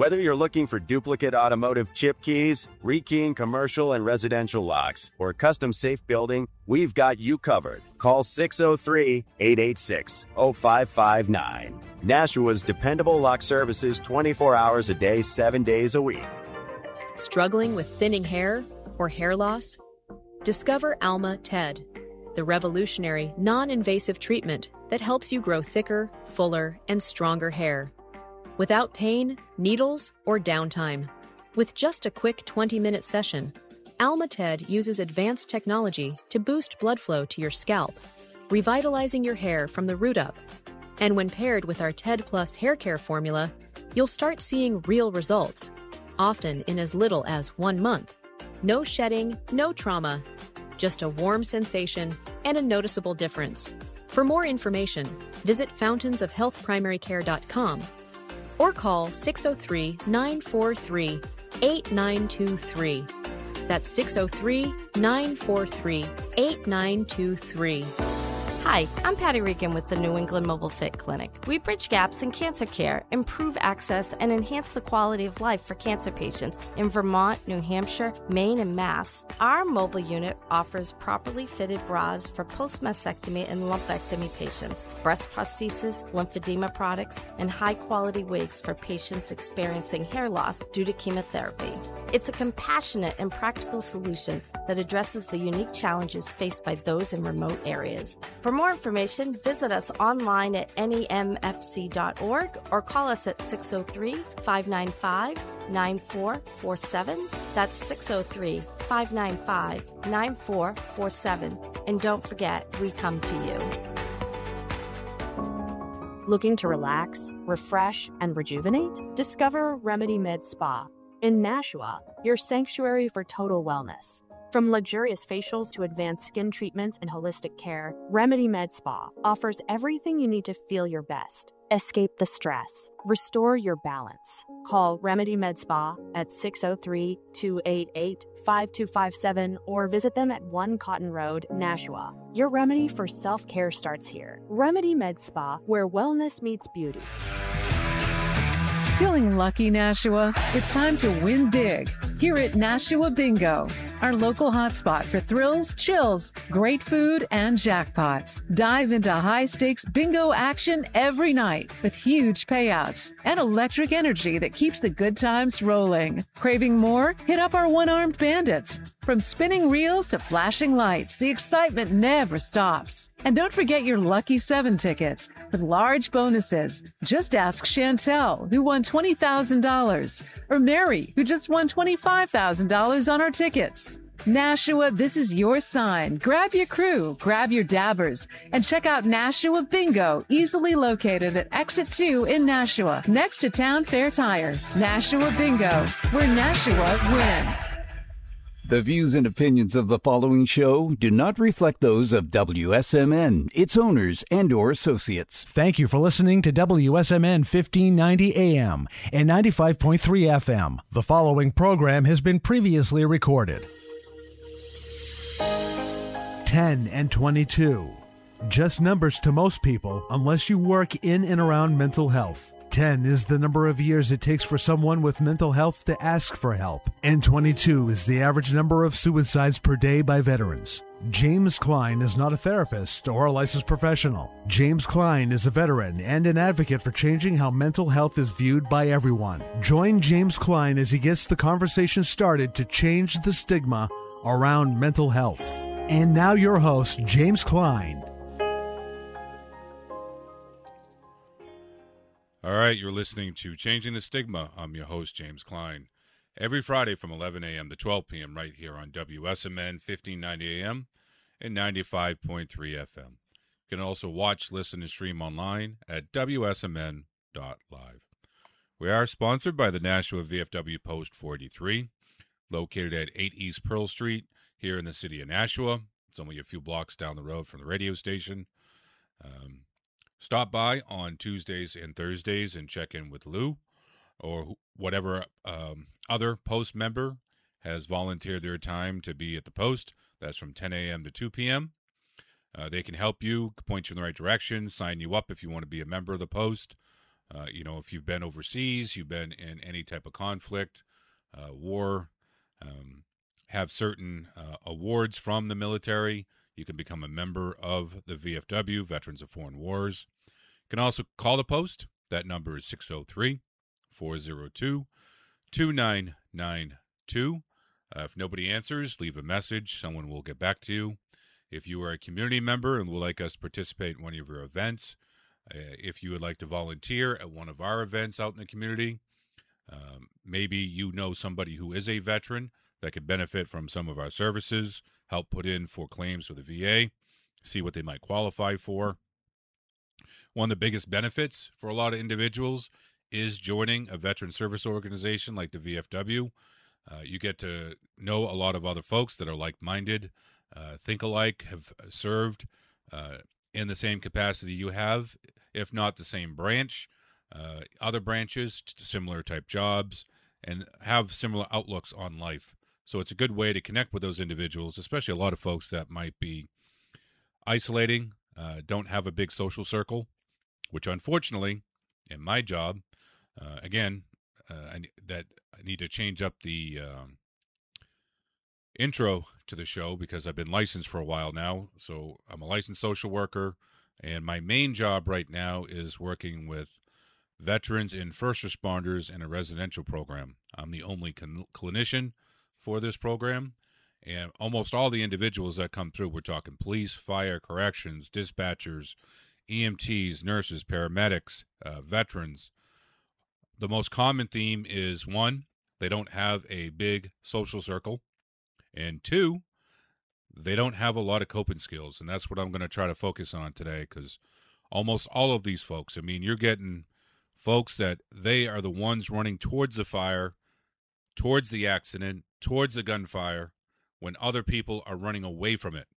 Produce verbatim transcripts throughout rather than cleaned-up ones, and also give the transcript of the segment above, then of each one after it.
Whether you're looking for duplicate automotive chip keys, rekeying commercial and residential locks, or custom safe building, we've got you covered. Call six oh three, eight eight six, oh five five nine. Nashua's dependable lock services twenty-four hours a day, seven days a week. Struggling with thinning hair or hair loss? Discover Alma Ted, the revolutionary, non-invasive treatment that helps you grow thicker, fuller, and stronger hair. Without pain, needles, or downtime. With just a quick twenty-minute session, Alma Ted uses advanced technology to boost blood flow to your scalp, revitalizing your hair from the root up. And when paired with our Ted Plus hair care formula, you'll start seeing real results, often in as little as one month. No shedding, no trauma, just a warm sensation and a noticeable difference. For more information, visit fountains of health primary care dot com or call six oh three, nine four three, eight nine two three. That's six oh three, nine four three, eight nine two three. Hi, I'm Patty Regan with the New England Mobile Fit Clinic. We bridge gaps in cancer care, improve access, and enhance the quality of life for cancer patients in Vermont, New Hampshire, Maine, and Mass. Our mobile unit offers properly fitted bras for post-mastectomy and lumpectomy patients, breast prosthesis, lymphedema products, and high-quality wigs for patients experiencing hair loss due to chemotherapy. It's a compassionate and practical solution that addresses the unique challenges faced by those in remote areas. For more information, visit us online at N E M F C dot org or call us at six oh three, five nine five, nine four four seven. That's six oh three, five nine five, nine four four seven. And don't forget, we come to you. Looking to relax, refresh, and rejuvenate? Discover Remedy Med Spa in Nashua, your sanctuary for total wellness. From luxurious facials to advanced skin treatments and holistic care, Remedy Med Spa offers everything you need to feel your best. Escape the stress. Restore your balance. Call Remedy Med Spa at six oh three, two eight eight, five two five seven or visit them at one Cotton Road, Nashua. Your remedy for self-care starts here. Remedy Med Spa, where wellness meets beauty. Feeling lucky, Nashua? It's time to win big here at Nashua Bingo, our local hotspot for thrills, chills, great food, and jackpots. Dive into high-stakes bingo action every night with huge payouts and electric energy that keeps the good times rolling. Craving more? Hit up our one-armed bandits. From spinning reels to flashing lights, the excitement never stops. And don't forget your Lucky seven tickets with large bonuses. Just ask Chantel, who won twenty thousand dollars, or Mary, who just won twenty-five thousand dollars on our tickets. Nashua, this is your sign. Grab your crew, grab your dabbers, and check out Nashua Bingo, easily located at Exit two in Nashua, next to Town Fair Tire. Nashua Bingo, where Nashua wins. The views and opinions of the following show do not reflect those of W S M N, its owners, and or associates. Thank you for listening to W S M N fifteen ninety A M and ninety-five point three F M. The following program has been previously recorded. ten and twenty-two. Just numbers to most people unless you work in and around mental health. ten is the number of years it takes for someone with mental health to ask for help, and twenty-two is the average number of suicides per day by veterans. James Klein is not a therapist or a licensed professional. James Klein is a veteran and an advocate for changing how mental health is viewed by everyone. Join James Klein as he gets the conversation started to change the stigma around mental health. And now your host, James Klein. All right, you're listening to Changing the Stigma. I'm your host, James Klein. Every Friday from eleven a.m. to twelve p.m. right here on W S M N fifteen ninety A M and ninety-five point three F M. You can also watch, listen, and stream online at W S M N dot live. We are sponsored by the Nashua V F W Post forty-three, located at eight East Pearl Street here in the city of Nashua. It's only a few blocks down the road from the radio station. Um, Stop by on Tuesdays and Thursdays and check in with Lou or whatever um, other Post member has volunteered their time to be at the Post. That's from ten a.m. to two p.m. Uh, they can help you, point you in the right direction, sign you up if you want to be a member of the Post. Uh, you know, if you've been overseas, you've been in any type of conflict, uh, war, um, have certain uh, awards from the military, you can become a member of the V F W, Veterans of Foreign Wars. You can also call the post. That number is six oh three, four oh two, two nine nine two. Uh, if nobody answers, leave a message. Someone will get back to you. If you are a community member and would like us to participate in one of your events, uh, if you would like to volunteer at one of our events out in the community, um, maybe you know somebody who is a veteran that could benefit from some of our services, help put in for claims with the V A, see what they might qualify for. One of the biggest benefits for a lot of individuals is joining a veteran service organization like the V F W. Uh, you get to know a lot of other folks that are like-minded, uh, think alike, have served uh, in the same capacity you have, if not the same branch, uh, other branches, similar type jobs, and have similar outlooks on life. So it's a good way to connect with those individuals, especially a lot of folks that might be isolating, uh, don't have a big social circle, which unfortunately, in my job, uh, again, uh, I, that I need to change up the um, intro to the show because I've been licensed for a while now. So I'm a licensed social worker, and my main job right now is working with veterans and first responders in a residential program. I'm the only con- clinician for this program, and almost all the individuals that come through, we're talking police, fire, corrections, dispatchers, E M Ts, nurses, paramedics, uh, veterans. The most common theme is, one, they don't have a big social circle, and two, they don't have a lot of coping skills, and that's what I'm going to try to focus on today, because almost all of these folks, I mean, you're getting folks that they are the ones running towards the fire, towards the accident, towards the gunfire, when other people are running away from it.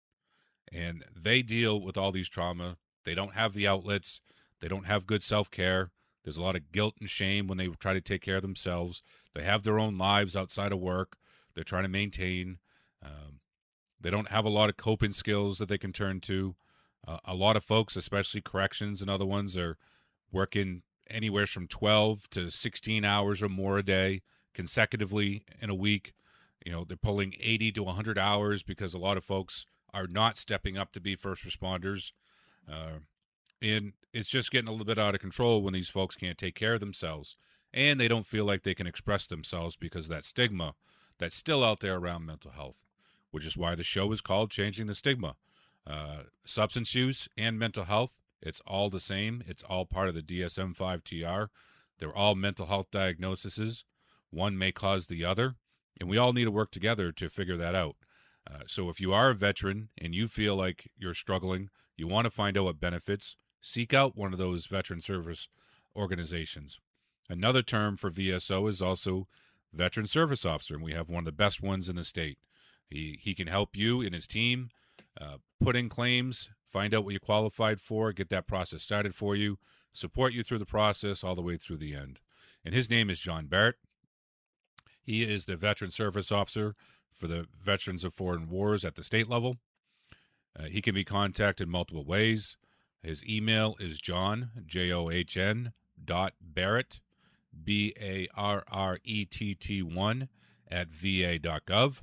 And they deal with all these trauma. They don't have the outlets. They don't have good self-care. There's a lot of guilt and shame when they try to take care of themselves. They have their own lives outside of work. They're trying to maintain. Um, they don't have a lot of coping skills that they can turn to. Uh, a lot of folks, especially corrections and other ones, are working anywhere from twelve to sixteen hours or more a day consecutively in a week. You know, they're pulling eighty to one hundred hours because a lot of folks are not stepping up to be first responders. Uh, and it's just getting a little bit out of control when these folks can't take care of themselves. And they don't feel like they can express themselves because of that stigma that's still out there around mental health, which is why the show is called Changing the Stigma. Uh, substance use and mental health, it's all the same. It's all part of the D S M five T R. They're all mental health diagnoses. One may cause the other, and we all need to work together to figure that out. Uh, so if you are a veteran and you feel like you're struggling, you want to find out what benefits, seek out one of those veteran service organizations. Another term for V S O is also Veteran Service Officer, and we have one of the best ones in the state. He, he can help you and his team uh, put in claims, find out what you're qualified for, get that process started for you, support you through the process all the way through the end. And his name is John Barrett. He is the Veteran Service Officer for the Veterans of Foreign Wars at the state level. Uh, he can be contacted multiple ways. His email is John, J O H N, dot Barrett, B A R R E T T one, at V A dot gov.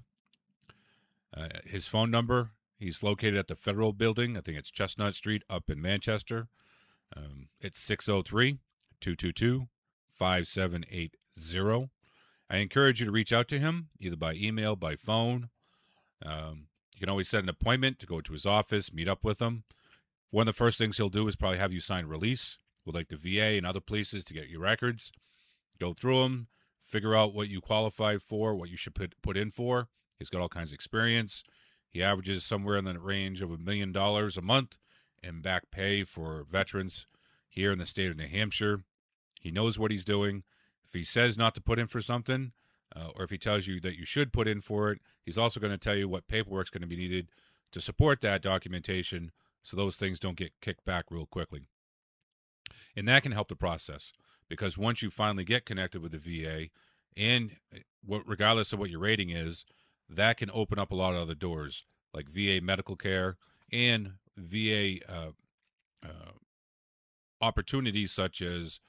Uh, his phone number, he's located at the Federal Building. I think it's Chestnut Street up in Manchester. Um, it's six oh three, two two two, five seven eight zero. I encourage you to reach out to him, either by email, by phone. Um, you can always set an appointment to go to his office, meet up with him. One of the first things he'll do is probably have you sign a release with like the V A and other places to get your records. Go through them, figure out what you qualify for, what you should put, put in for. He's got all kinds of experience. He averages somewhere in the range of a million dollars a month in back pay for veterans here in the state of New Hampshire. He knows what he's doing. If he says not to put in for something, uh, or if he tells you that you should put in for it, he's also going to tell you what paperwork's going to be needed to support that documentation so those things don't get kicked back real quickly. And that can help the process, because once you finally get connected with the V A, and what, regardless of what your rating is, that can open up a lot of other doors, like V A medical care and V A uh, uh, opportunities such as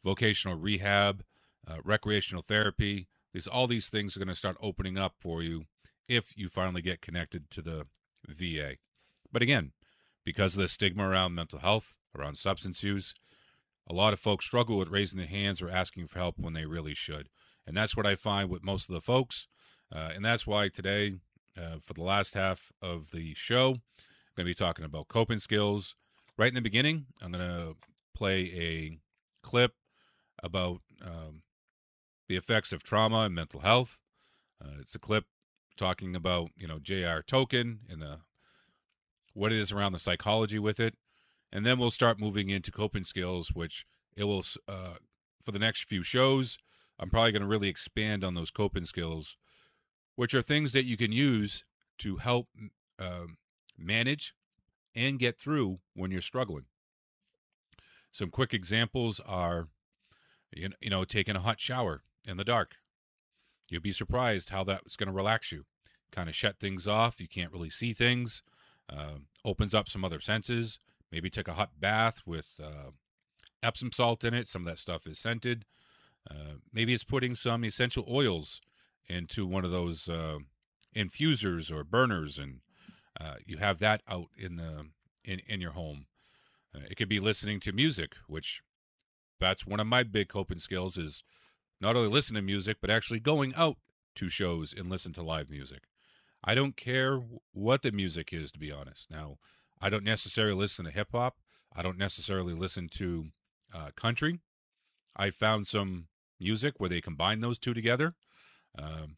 vocational rehab, uh, recreational therapy. These all these things are going to start opening up for you if you finally get connected to the V A. But again, because of the stigma around mental health, around substance use, a lot of folks struggle with raising their hands or asking for help when they really should. And that's what I find with most of the folks. Uh, and that's why today, uh, for the last half of the show, I'm going to be talking about coping skills. Right in the beginning, I'm going to play a clip about um, the effects of trauma and mental health. Uh, it's a clip talking about, you know, J R. Tolkien and the what it is around the psychology with it. And then we'll start moving into coping skills, which it will, uh, for the next few shows, I'm probably going to really expand on those coping skills, which are things that you can use to help uh, manage and get through when you're struggling. Some quick examples are, you know, taking a hot shower in the dark. You'll be surprised how that's going to relax you. Kind of shut things off. You can't really see things. Uh, opens up some other senses. Maybe take a hot bath with uh, Epsom salt in it. Some of that stuff is scented. Uh, maybe it's putting some essential oils into one of those uh, infusers or burners, and uh, you have that out in the in, in your home. Uh, it could be listening to music, which that's one of my big coping skills, is not only listen to music, but actually going out to shows and listen to live music. I don't care what the music is, to be honest. Now, I don't necessarily listen to hip-hop. I don't necessarily listen to uh, country. I found some music where they combine those two together. Um,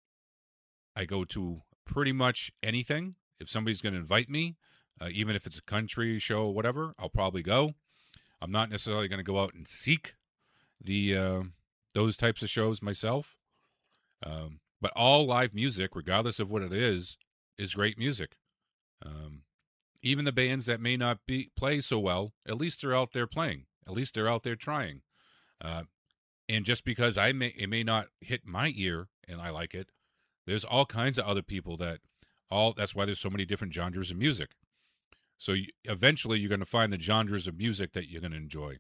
I go to pretty much anything. If somebody's going to invite me, uh, even if it's a country show or whatever, I'll probably go. I'm not necessarily going to go out and seek the uh, those types of shows myself. Um, but all live music, regardless of what it is, is great music. Um, even the bands that may not be play so well, at least they're out there playing. At least they're out there trying. Uh, and just because I may it may not hit my ear and I like it, there's all kinds of other people that all. That's why there's so many different genres of music. So you, eventually, you're going to find the genres of music that you're going to enjoy.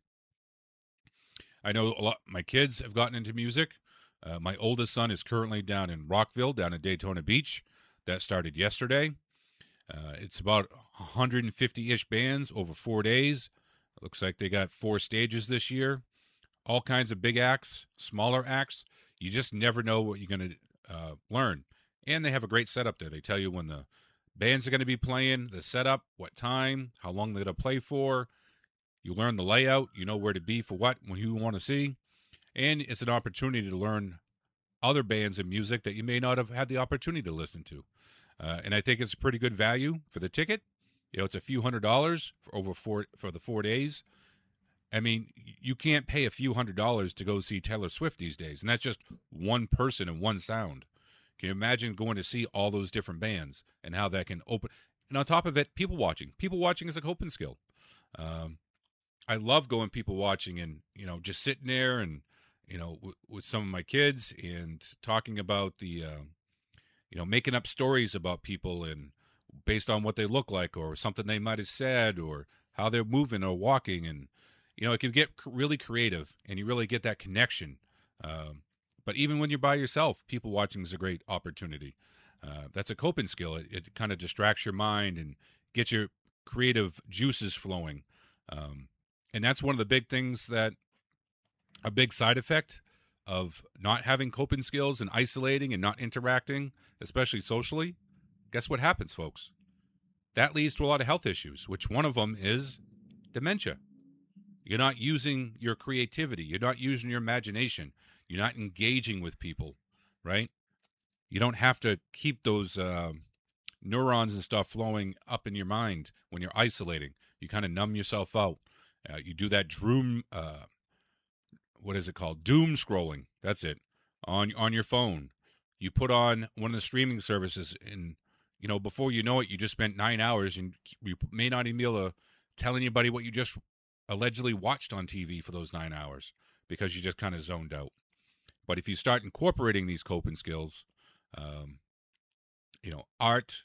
I know a lot. My kids have gotten into music. Uh, my oldest son is currently down in Rockville, down in Daytona Beach. That started yesterday. Uh, it's about one hundred fifty-ish bands over four days. It looks like they got four stages this year. All kinds of big acts, smaller acts. You just never know what you're going to uh, learn. And they have a great setup there. They tell you when the bands are going to be playing, the setup, what time, how long they're going to play for. You learn the layout. You know where to be for what, when you want to see. And it's an opportunity to learn other bands and music that you may not have had the opportunity to listen to. Uh, and I think it's a pretty good value for the ticket. You know, it's a few hundred dollars for over four for the four days. I mean, you can't pay a few hundred dollars to go see Taylor Swift these days, and that's just one person and one sound. Can you imagine going to see all those different bands and how that can open? And on top of it, people watching. People watching is a coping skill. Um, I love going people watching and, you know, just sitting there and, you know, w- with some of my kids and talking about the, uh, you know, making up stories about people and based on what they look like or something they might have said or how they're moving or walking. And, you know, it can get really creative and you really get that connection. Um, but even when you're by yourself, people watching is a great opportunity. Uh, that's a coping skill. It, it kind of distracts your mind and gets your creative juices flowing. Um, and that's one of the big things that a big side effect of not having coping skills and isolating and not interacting, especially socially. Guess what happens, folks? That leads to a lot of health issues, which one of them is dementia. You're not using your creativity. You're not using your imagination. You're not engaging with people, right? You don't have to keep those uh, neurons and stuff flowing up in your mind when you're isolating. You kind of numb yourself out. Uh, you do that doom, uh, what is it called? Doom scrolling. That's it. On on your phone. You put on one of the streaming services and, you know, before you know it, you just spent nine hours and you may not even be able to tell anybody what you just allegedly watched on T V for those nine hours because you just kind of zoned out. But if you start incorporating these coping skills, um, you know, art,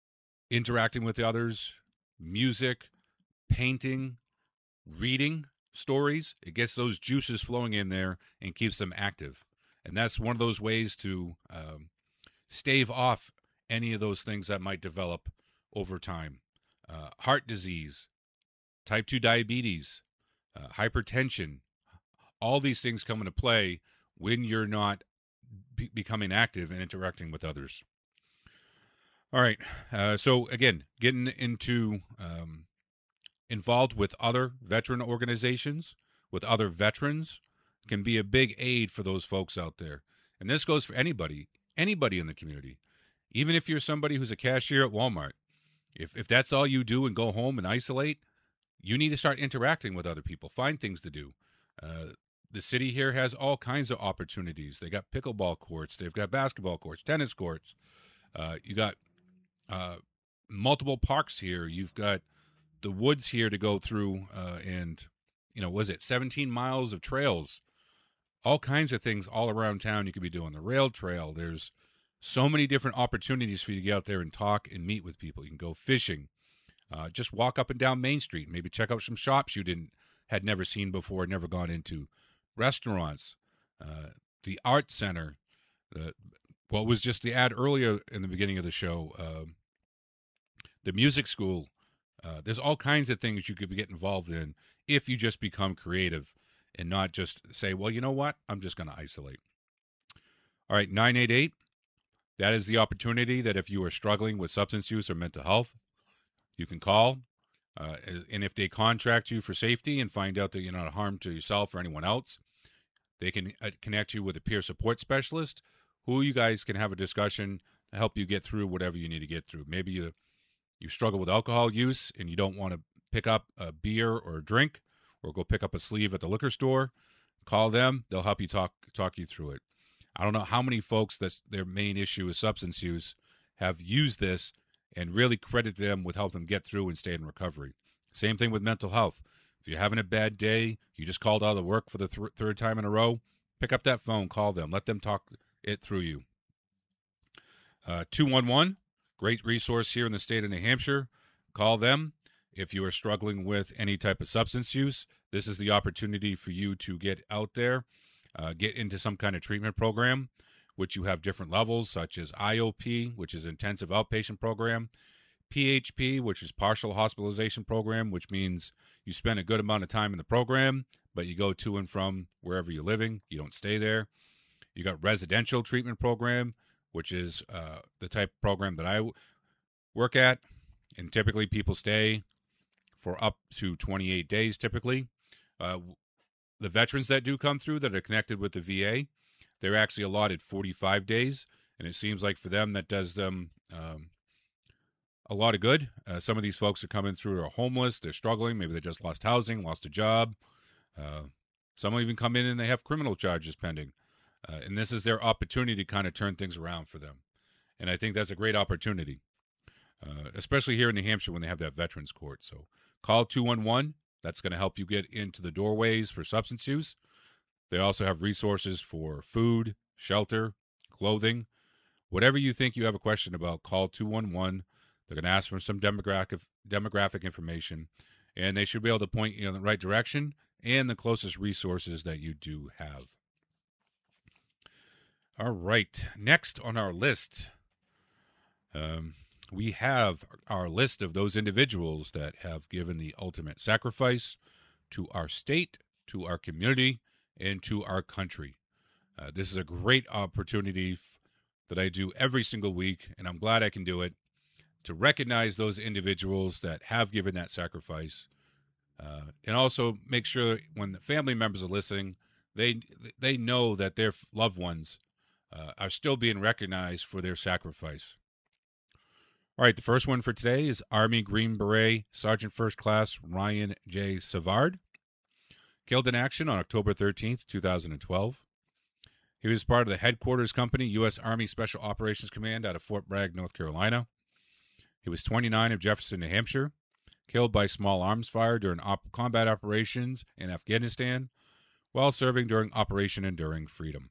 interacting with others, music, painting, reading, stories, it gets those juices flowing in there and keeps them active. And that's one of those ways to um, stave off any of those things that might develop over time. Uh, heart disease, type two diabetes, uh, hypertension, all these things come into play when you're not be- becoming active and interacting with others. All right. Uh, so, again, getting into um, involved with other veteran organizations, with other veterans, can be a big aid for those folks out there. And this goes for anybody, anybody in the community. Even if you're somebody who's a cashier at Walmart, if if that's all you do and go home and isolate, you need to start interacting with other people. Find things to do. Uh, the city here has all kinds of opportunities. They got pickleball courts. They've got basketball courts, tennis courts. Uh, you got uh, multiple parks here. You've got the woods here to go through, uh, and, you know, was it seventeen miles of trails? All kinds of things all around town you could be doing. The rail trail. There's so many different opportunities for you to get out there and talk and meet with people. You can go fishing. Uh, just walk up and down Main Street. Maybe check out some shops you didn't had never seen before, never gone into. Restaurants, uh, the art center. Uh, what was just the ad earlier in the beginning of the show? Uh, the music school. Uh, there's all kinds of things you could get involved in if you just become creative and not just say, well, you know what? I'm just going to isolate. All right, nine eight eight. That is the opportunity that if you are struggling with substance use or mental health, you can call. Uh, and if they contract you for safety and find out that you're not a harm to yourself or anyone else, they can uh, connect you with a peer support specialist who you guys can have a discussion to help you get through whatever you need to get through. Maybe you you struggle with alcohol use and you don't want to pick up a beer or a drink or go pick up a sleeve at the liquor store. Call them. They'll help you talk talk you through it. I don't know how many folks that their main issue is substance use have used this and really credit them with helping them get through and stay in recovery. Same thing with mental health. If you're having a bad day, you just called out of work for the th- third time in a row, pick up that phone, call them, let them talk it through you. Uh, two one one, great resource here in the state of New Hampshire. Call them. If you are struggling with any type of substance use, this is the opportunity for you to get out there. Uh, get into some kind of treatment program, which you have different levels, such as I O P, which is intensive outpatient program, P H P, which is partial hospitalization program, which means you spend a good amount of time in the program, but you go to and from wherever you're living. You don't stay there. You got residential treatment program, which is uh, the type of program that I w- work at, and typically people stay for up to twenty-eight days typically. Uh, The veterans that do come through that are connected with the V A, they're actually allotted forty-five days, and it seems like for them that does them um, a lot of good. Uh, some of these folks are coming through are homeless, they're struggling, maybe they just lost housing, lost a job. Uh, some will even come in and they have criminal charges pending, uh, and this is their opportunity to kind of turn things around for them. And I think that's a great opportunity, uh, especially here in New Hampshire when they have that Veterans Court. So call two one one. That's going to help you get into the doorways for substance use. They also have resources for food, shelter, clothing. Whatever you think you have a question about, call two one one. They're going to ask for some demographic demographic information, and they should be able to point you in the right direction and the closest resources that you do have. All right. Next on our list, um, we have our list of those individuals that have given the ultimate sacrifice to our state, to our community, and to our country. Uh, this is a great opportunity f- that I do every single week, and I'm glad I can do it, to recognize those individuals that have given that sacrifice, uh, and also make sure when the family members are listening, they they know that their loved ones uh, are still being recognized for their sacrifice. All right, the first one for today is Army Green Beret Sergeant First Class Ryan J. Savard. Killed in action on October thirteenth, twenty twelve. He was part of the Headquarters Company, U S Army Special Operations Command out of Fort Bragg, North Carolina. He was twenty-nine of Jefferson, New Hampshire. Killed by small arms fire during op- combat operations in Afghanistan while serving during Operation Enduring Freedom.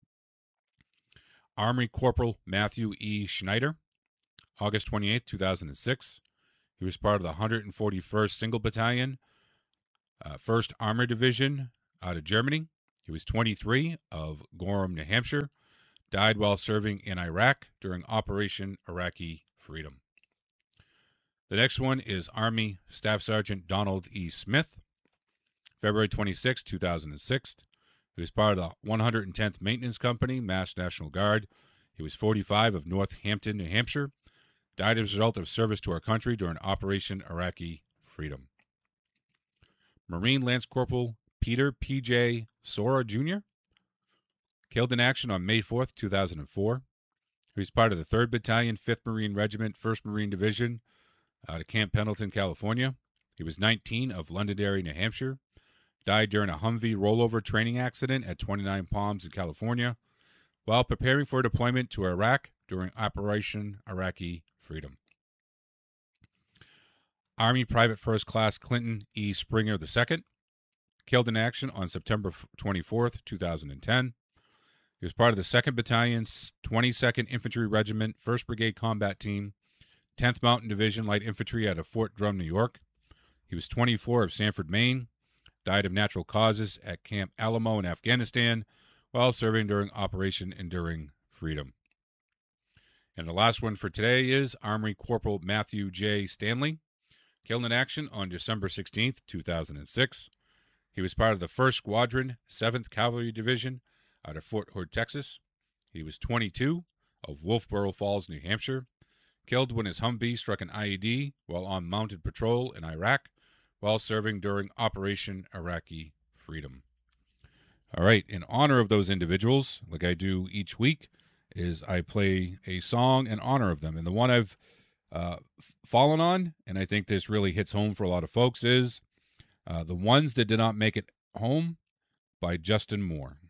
Army Corporal Matthew E. Schneider. August twenty-eighth, two thousand six. He was part of the one hundred forty-first Single Battalion uh, first Armored Division out of Germany. He was twenty-three, of Gorham, New Hampshire. Died while serving in Iraq during Operation Iraqi Freedom. The next one is Army Staff Sergeant Donald E. Smith, February twenty-sixth, two thousand six. He was part of the one hundred tenth Maintenance Company, Mass National Guard. He was forty-five, of Northampton, New Hampshire. Died as a result of service to our country during Operation Iraqi Freedom. Marine Lance Corporal Peter P J Sora, Junior Killed in action on May fourth, two thousand four. He was part of the third Battalion, fifth Marine Regiment, first Marine Division, out of Camp Pendleton, California. He was nineteen, of Londonderry, New Hampshire. Died during a Humvee rollover training accident at twenty-nine Palms in California while preparing for deployment to Iraq during Operation Iraqi Freedom. Army Private First Class Clinton E. Springer the second. Killed in action on September twenty-fourth, two thousand ten. He was part of the second Battalion's twenty-second Infantry Regiment, first Brigade Combat Team, tenth Mountain Division Light Infantry out of Fort Drum, New York. He was twenty-four, of Sanford, Maine. Died of natural causes at Camp Alamo in Afghanistan while serving during Operation Enduring Freedom. And the last one for today is Army Corporal Matthew J. Stanley. Killed in action on December sixteenth, two thousand six. He was part of the first Squadron, seventh Cavalry Division, out of Fort Hood, Texas. He was twenty-two, of Wolfboro Falls, New Hampshire. Killed when his Humvee struck an I E D while on mounted patrol in Iraq while serving during Operation Iraqi Freedom. All right, in honor of those individuals, like I do each week, is I play a song in honor of them. And the one I've uh, fallen on, and I think this really hits home for a lot of folks, is uh, The Ones That Did Not Make It Home by Justin Moore.